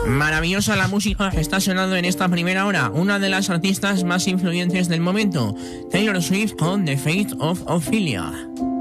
Maravillosa la música que está sonando en esta primera hora. Una de las artistas más influyentes del momento, Taylor Swift con The Fate of Ophelia.